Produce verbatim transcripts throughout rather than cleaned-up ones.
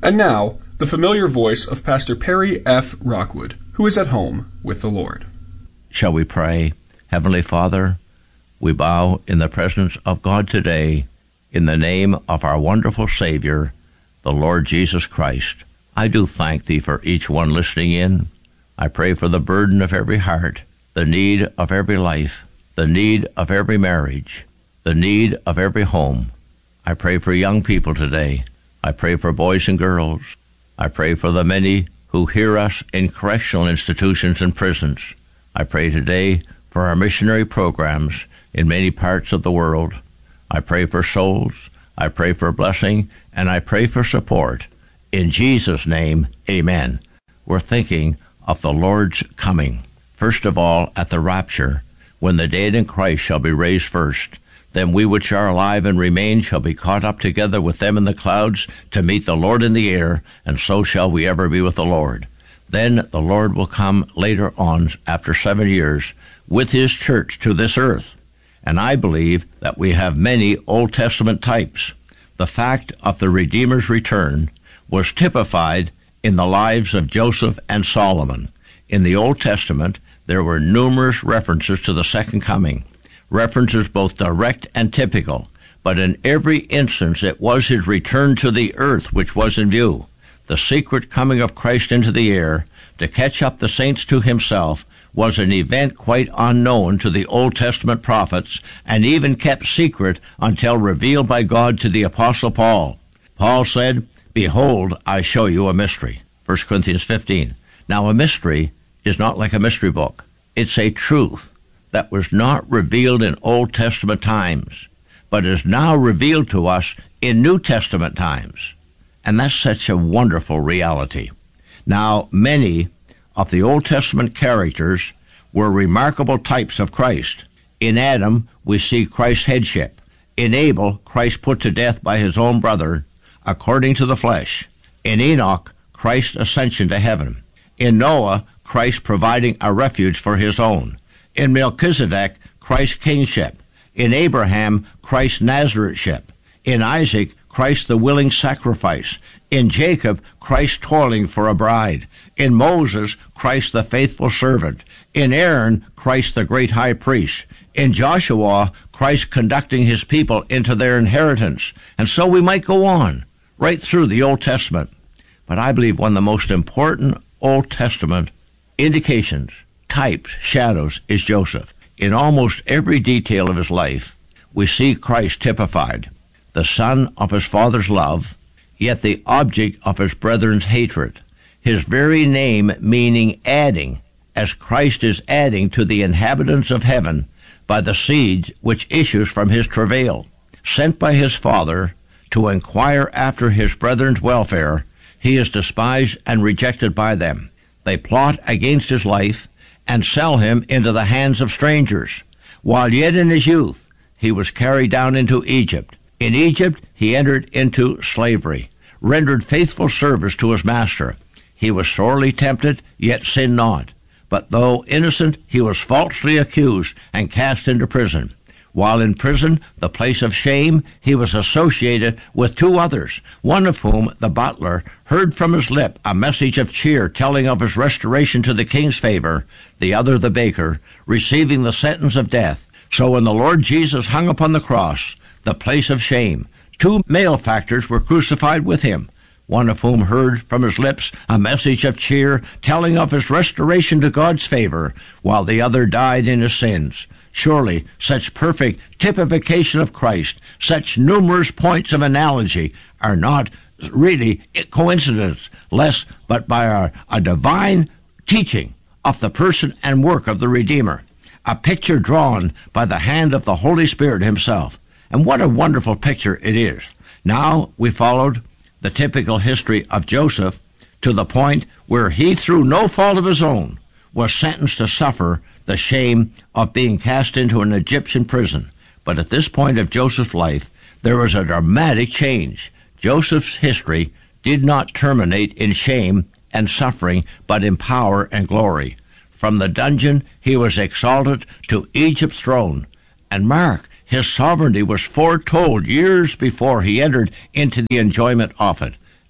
And now, the familiar voice of Pastor Perry F. Rockwood, who is at home with the Lord. Shall we pray? Heavenly Father, we bow in the presence of God today in the name of our wonderful Savior, the Lord Jesus Christ. I do thank Thee for each one listening in. I pray for the burden of every heart, the need of every life, the need of every marriage, the need of every home. I pray for young people today. I pray for boys and girls. I pray for the many who hear us in correctional institutions and prisons. I pray today for our missionary programs in many parts of the world. I pray for souls. I pray for blessing, and I pray for support. In Jesus' name, amen. We're thinking of the Lord's coming. First of all, at the rapture, when the dead in Christ shall be raised first. Then we which are alive and remain shall be caught up together with them in the clouds to meet the Lord in the air, and so shall we ever be with the Lord. Then the Lord will come later on, after seven years, with his church to this earth. And I believe that we have many Old Testament types. The fact of the Redeemer's return was typified in the lives of Joseph and Solomon. In the Old Testament, there were numerous references to the second coming. References both direct and typical, but in every instance it was his return to the earth which was in view. The secret coming of Christ into the air to catch up the saints to himself was an event quite unknown to the Old Testament prophets, and even kept secret until revealed by God to the Apostle Paul. Paul said, "Behold, I show you a mystery." First Corinthians fifteen. Now, a mystery is not like a mystery book. It's a truth that was not revealed in Old Testament times, but is now revealed to us in New Testament times. And that's such a wonderful reality. Now, many of the Old Testament characters were remarkable types of Christ. In Adam, we see Christ's headship. In Abel, Christ put to death by his own brother, according to the flesh. In Enoch, Christ's ascension to heaven. In Noah, Christ providing a refuge for his own. In Melchizedek, Christ's kingship. In Abraham, Christ's Nazarethship. In Isaac, Christ the willing sacrifice. In Jacob, Christ toiling for a bride. In Moses, Christ the faithful servant. In Aaron, Christ the great high priest. In Joshua, Christ conducting his people into their inheritance. And so we might go on, right through the Old Testament. But I believe one of the most important Old Testament indications, types, shadows, is Joseph. In almost every detail of his life, we see Christ typified, the son of his father's love, yet the object of his brethren's hatred. His very name meaning adding, as Christ is adding to the inhabitants of heaven by the seed which issues from his travail. Sent by his father to inquire after his brethren's welfare, he is despised and rejected by them. They plot against his life and sell him into the hands of strangers. While yet in his youth, he was carried down into Egypt. In Egypt, he entered into slavery, rendered faithful service to his master. He was sorely tempted, yet sinned not. But though innocent, he was falsely accused and cast into prison. While in prison, the place of shame, he was associated with two others, one of whom, the butler, heard from his lip a message of cheer telling of his restoration to the king's favor, the other, the baker, receiving the sentence of death. So when the Lord Jesus hung upon the cross, the place of shame, two malefactors were crucified with him, one of whom heard from his lips a message of cheer telling of his restoration to God's favor, while the other died in his sins. Surely, such perfect typification of Christ, such numerous points of analogy, are not really coincidence, less but by our, a divine teaching of the person and work of the Redeemer, a picture drawn by the hand of the Holy Spirit himself. And what a wonderful picture it is. Now we followed the typical history of Joseph to the point where he, through no fault of his own, was sentenced to suffer the shame of being cast into an Egyptian prison. But at this point of Joseph's life, there was a dramatic change. Joseph's history did not terminate in shame and suffering, but in power and glory. From the dungeon, he was exalted to Egypt's throne. And mark, his sovereignty was foretold years before he entered into the enjoyment of it.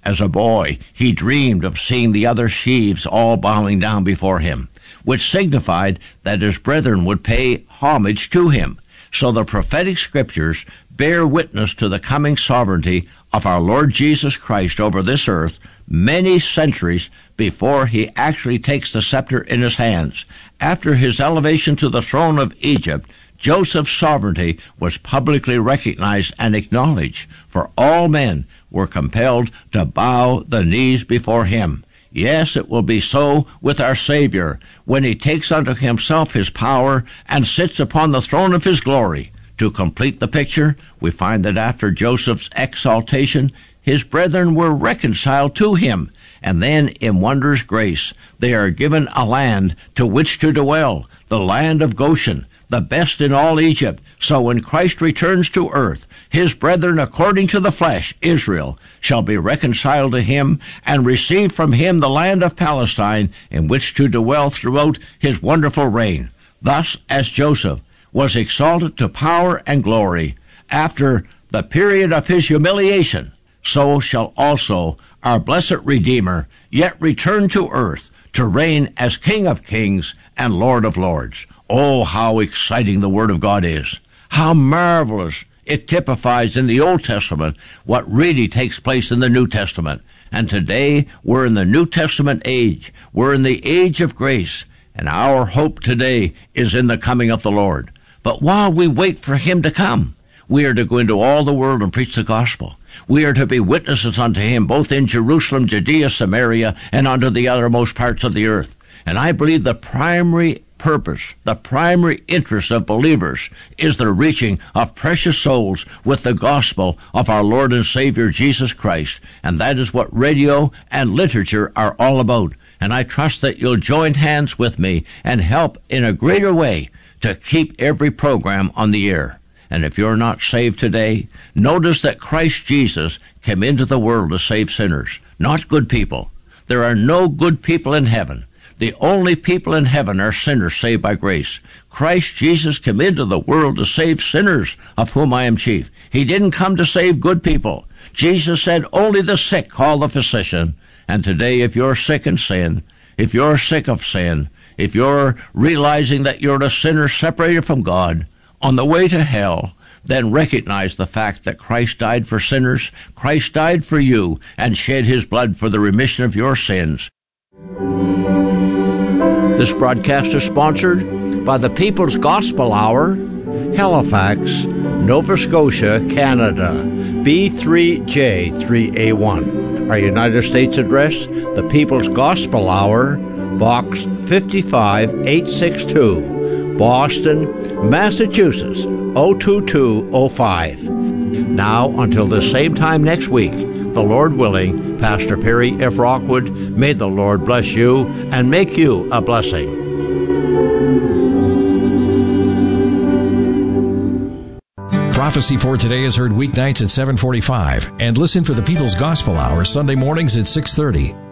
As a boy, he dreamed of seeing the other sheaves all bowing down before him, which signified that his brethren would pay homage to him. So the prophetic scriptures bear witness to the coming sovereignty of our Lord Jesus Christ over this earth many centuries before he actually takes the scepter in his hands. After his elevation to the throne of Egypt, Joseph's sovereignty was publicly recognized and acknowledged, for all men were compelled to bow the knees before him. Yes, it will be so with our Savior when he takes unto himself his power and sits upon the throne of his glory. To complete the picture, we find that after Joseph's exaltation, his brethren were reconciled to him, and then in wondrous grace they are given a land to which to dwell, the land of Goshen, the best in all Egypt. So when Christ returns to earth, his brethren according to the flesh, Israel, shall be reconciled to him and receive from him the land of Palestine in which to dwell throughout his wonderful reign. Thus, as Joseph was exalted to power and glory after the period of his humiliation, so shall also our blessed Redeemer yet return to earth to reign as King of kings and Lord of lords. Oh, how exciting the Word of God is! How marvelous it typifies in the Old Testament what really takes place in the New Testament. And today we're in the New Testament age. We're in the age of grace, and our hope today is in the coming of the Lord. But while we wait for him to come, we are to go into all the world and preach the gospel. We are to be witnesses unto him, both in Jerusalem, Judea, Samaria, and unto the uttermost parts of the earth. And I believe the primary purpose, the primary interest of believers is the reaching of precious souls with the gospel of our Lord and Savior Jesus Christ. And that is what radio and literature are all about. And I trust that you'll join hands with me and help in a greater way to keep every program on the air. And if you're not saved today, notice that Christ Jesus came into the world to save sinners, not good people. There are no good people in heaven. The only people in heaven are sinners saved by grace. Christ Jesus came into the world to save sinners, of whom I am chief. He didn't come to save good people. Jesus said, only the sick call the physician. And today, if you're sick in sin, if you're sick of sin, if you're realizing that you're a sinner separated from God, on the way to hell, then recognize the fact that Christ died for sinners. Christ died for you and shed his blood for the remission of your sins. This broadcast is sponsored by the People's Gospel Hour, Halifax, Nova Scotia, Canada, B three J three A one. Our United States address, the People's Gospel Hour, Box five eight six two, Boston, Massachusetts, zero two two zero five. Now, until the same time next week, the Lord willing, Pastor Perry F. Rockwood, may the Lord bless you and make you a blessing. Prophecy for Today is heard weeknights at seven forty-five and listen for the People's Gospel Hour Sunday mornings at six thirty.